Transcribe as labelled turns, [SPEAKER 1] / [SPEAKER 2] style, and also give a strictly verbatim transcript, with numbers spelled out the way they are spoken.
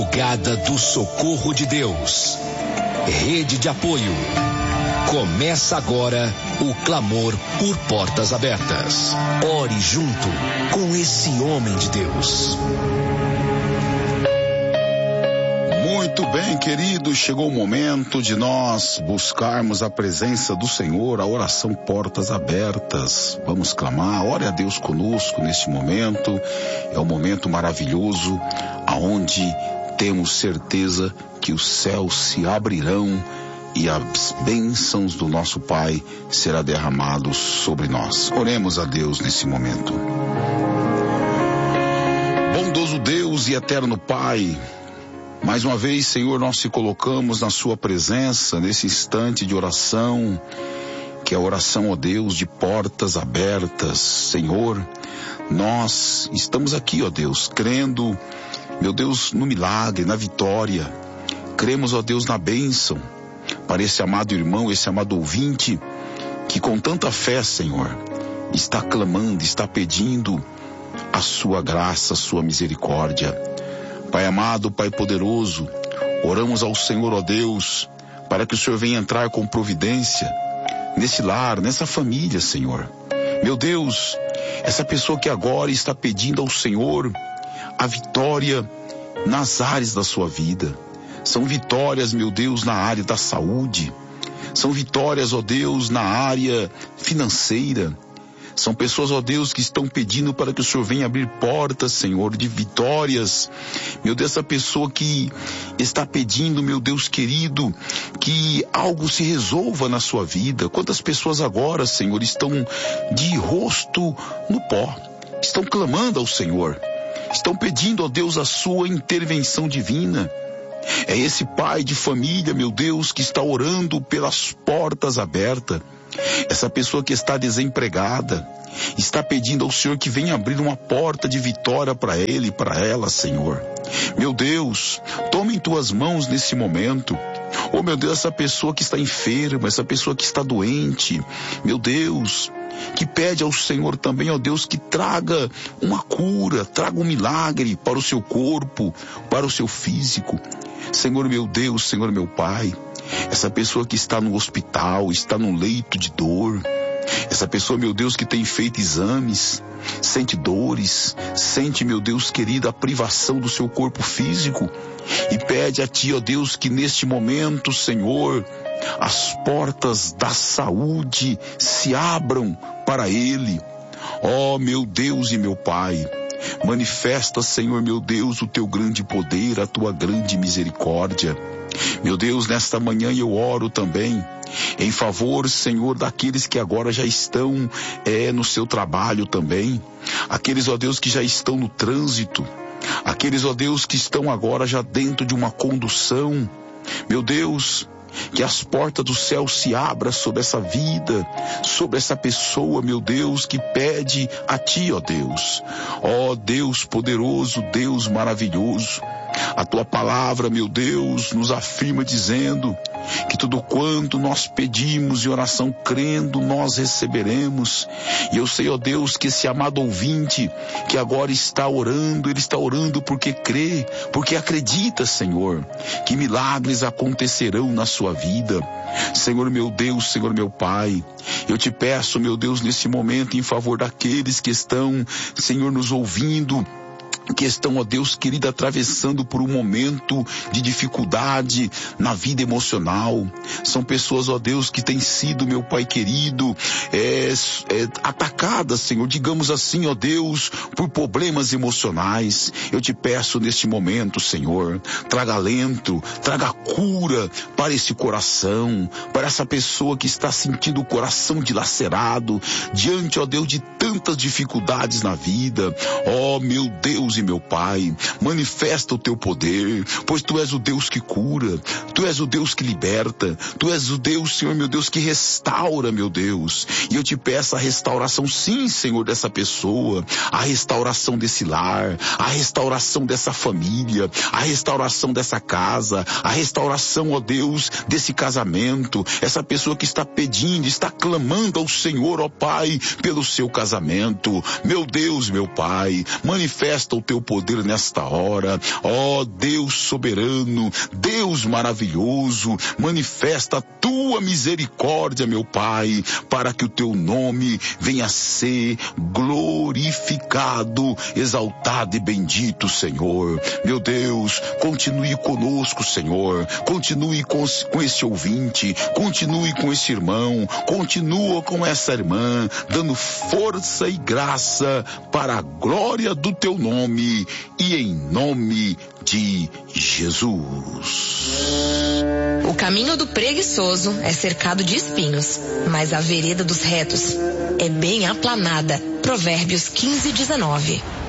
[SPEAKER 1] Madrugada do Socorro de Deus. Rede de apoio. Começa agora o clamor por portas abertas. Ore junto com esse homem de Deus.
[SPEAKER 2] Muito bem, queridos, chegou o momento de nós buscarmos a presença do Senhor, a oração Portas Abertas. Vamos clamar, ore a Deus conosco neste momento. É um momento maravilhoso, aonde temos certeza que os céus se abrirão e as bênçãos do nosso Pai serão derramados sobre nós. Oremos a Deus nesse momento. Bondoso Deus e eterno Pai, mais uma vez, Senhor, nós te colocamos na sua presença nesse instante de oração, que é a oração, ó Deus, de portas abertas. Senhor, nós estamos aqui, ó Deus, crendo, meu Deus, no milagre, na vitória. Cremos, ó Deus, na bênção para esse amado irmão, esse amado ouvinte, que com tanta fé, Senhor, está clamando, está pedindo a sua graça, a sua misericórdia. Pai amado, Pai poderoso, oramos ao Senhor, ó Deus, para que o Senhor venha entrar com providência nesse lar, nessa família, Senhor. Meu Deus, essa pessoa que agora está pedindo ao Senhor a vitória nas áreas da sua vida. São vitórias, meu Deus, na área da saúde. São vitórias, ó Deus, na área financeira. São pessoas, ó Deus, que estão pedindo para que o Senhor venha abrir portas, Senhor, de vitórias. Meu Deus, essa pessoa que está pedindo, meu Deus querido, que algo se resolva na sua vida. Quantas pessoas agora, Senhor, estão de rosto no pó, estão clamando ao Senhor, estão pedindo, ó Deus, a sua intervenção divina. É esse pai de família, meu Deus, que está orando pelas portas abertas. Essa pessoa que está desempregada, está pedindo ao Senhor que venha abrir uma porta de vitória para ele e para ela, Senhor. Meu Deus, tome em tuas mãos nesse momento. Oh, meu Deus, essa pessoa que está enferma, essa pessoa que está doente, meu Deus, que pede ao Senhor também, ó Deus, que traga uma cura, traga um milagre para o seu corpo, para o seu físico. Senhor meu Deus, Senhor meu Pai, essa pessoa que está no hospital, está no leito de dor, essa pessoa, meu Deus, que tem feito exames, sente dores, sente, meu Deus querido, a privação do seu corpo físico e pede a Ti, ó Deus, que neste momento, Senhor, as portas da saúde se abram para ele. Ó meu Deus e meu Pai, manifesta, Senhor meu Deus, o Teu grande poder, a Tua grande misericórdia. Meu Deus, nesta manhã eu oro também em favor, Senhor, daqueles que agora já estão é, no seu trabalho também, aqueles, ó Deus, que já estão no trânsito, aqueles, ó Deus, que estão agora já dentro de uma condução. Meu Deus, que as portas do céu se abram sobre essa vida, sobre essa pessoa, meu Deus, que pede a Ti, ó Deus. Ó Deus poderoso, Deus maravilhoso, a Tua palavra, meu Deus, nos afirma dizendo que tudo quanto nós pedimos em oração crendo, nós receberemos. E eu sei, ó Deus, que esse amado ouvinte que agora está orando, ele está orando porque crê, porque acredita, Senhor, que milagres acontecerão na sua vida. Senhor meu Deus, Senhor meu Pai, eu te peço, meu Deus, nesse momento em favor daqueles que estão, Senhor, nos ouvindo, que estão, ó Deus querido, atravessando por um momento de dificuldade na vida emocional. São pessoas, ó Deus, que têm sido, meu Pai querido, é, é, atacadas, Senhor, digamos assim, ó Deus, por problemas emocionais. Eu te peço neste momento, Senhor, traga alento, traga cura para esse coração, para essa pessoa que está sentindo o coração dilacerado, diante, ó Deus, de tantas dificuldades na vida. Ó meu Deus e meu Pai, manifesta o Teu poder, pois Tu és o Deus que cura, Tu és o Deus que liberta, Tu és o Deus, Senhor meu Deus, que restaura, meu Deus. E eu te peço a restauração, sim, Senhor, dessa pessoa, a restauração desse lar, a restauração dessa família, a restauração dessa casa, a restauração, ó Deus, desse casamento. Essa pessoa que está pedindo, está clamando ao Senhor, ó Pai, pelo seu casamento. Meu Deus, meu Pai, manifesta o o teu poder nesta hora. Ó Deus soberano, Deus maravilhoso, manifesta a tua misericórdia, meu Pai, para que o teu nome venha a ser glorificado, exaltado e bendito, Senhor. Meu Deus, continue conosco, Senhor. Continue com, com esse ouvinte, continue com esse irmão, continua com essa irmã, dando força e graça para a glória do teu nome e em nome de Jesus.
[SPEAKER 3] O caminho do preguiçoso é cercado de espinhos, mas a vereda dos retos é bem aplanada. Provérbios quinze, dezenove.